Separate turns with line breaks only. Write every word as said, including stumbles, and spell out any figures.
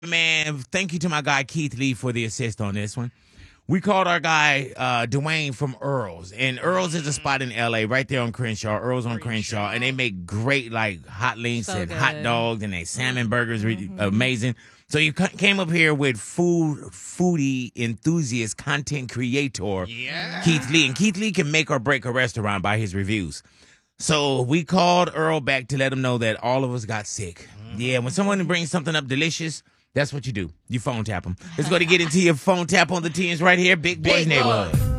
Man, thank you to my guy Keith Lee for the assist on this one. We called our guy uh, Dwayne from Earl's, and Earl's is a spot in L A right there on Crenshaw. Earl's on Crenshaw, and they make great like hot links
So
and
good.
hot dogs, and they salmon burgers, really amazing. So you c- came up here with food foodie enthusiast, content creator
Yeah.
Keith Lee, and Keith Lee can make or break a restaurant by his reviews. So we called Earl back to let him know that all of us got sick. Yeah, when someone brings something up delicious, that's what you do. You phone tap them. Let's go to get into your phone tap on the teens right here, Big Boys
Big
Neighborhood.